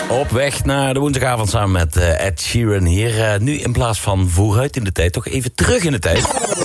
Op weg naar de woensdagavond samen met Ed Sheeran hier. Nu in plaats van vooruit in de tijd, toch even terug in de tijd.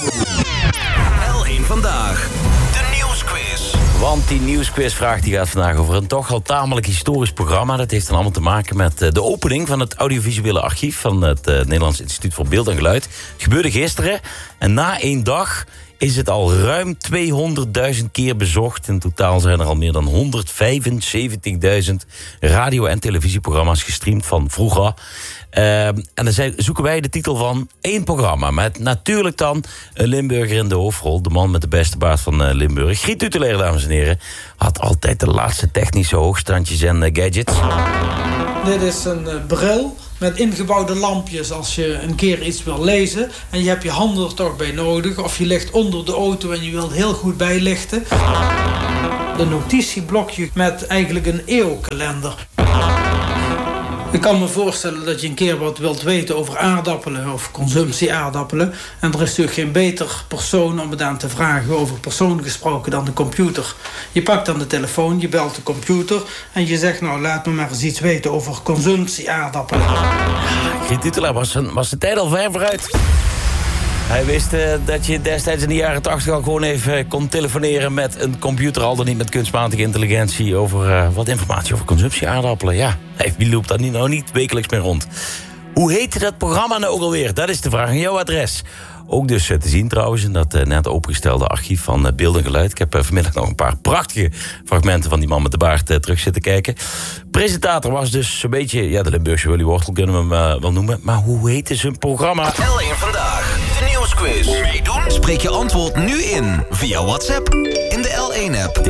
L1 Vandaag, de nieuwsquiz. Want die nieuwsquizvraag die gaat vandaag over een toch al tamelijk historisch programma. Dat heeft dan allemaal te maken met de opening van het audiovisuele archief van het Nederlands Instituut voor Beeld en Geluid. Het gebeurde gisteren en na 1 dag is het al ruim 200.000 keer bezocht. In totaal zijn er al meer dan 175.000 radio- en televisieprogramma's gestreamd van vroeger. En dan zoeken wij de titel van 1 programma. Met natuurlijk dan een Limburger in de hoofdrol. De man met de beste baard van Limburg. Griet Utelaar, dames en heren. Had altijd de laatste technische hoogstandjes en gadgets. Dit is een bril met ingebouwde lampjes als je een keer iets wil lezen. En je hebt je handen er toch bij nodig. Of je ligt onder de auto en je wilt heel goed bijlichten. Een notitieblokje met eigenlijk een eeuwkalender. Ik kan me voorstellen dat je een keer wat wilt weten over aardappelen of consumptie aardappelen. En er is natuurlijk geen beter persoon om het aan te vragen over persoon gesproken dan de computer. Je pakt dan de telefoon, je belt de computer en je zegt nou laat me maar eens iets weten over consumptie aardappelen. Griet Utelaar was de tijd al ver vooruit. Hij wist dat je destijds in de jaren 80 al gewoon even kon telefoneren met een computer, al dan niet met kunstmatige intelligentie, over wat informatie over consumptie aardappelen. Ja, wie loopt daar nou niet wekelijks mee rond? Hoe heette dat programma nou ook alweer? Dat is de vraag aan jouw adres. Ook dus te zien trouwens in dat net opengestelde archief van Beeld en Geluid. Ik heb vanmiddag nog een paar prachtige fragmenten van die man met de baard terug zitten kijken. Presentator was dus zo'n beetje, ja, de Limburgse Willy Wortel kunnen we hem wel noemen. Maar hoe heette zijn programma? L1 Vandaag, de nieuwsquiz. Meedoen? Spreek je antwoord nu in via WhatsApp in de L1-app.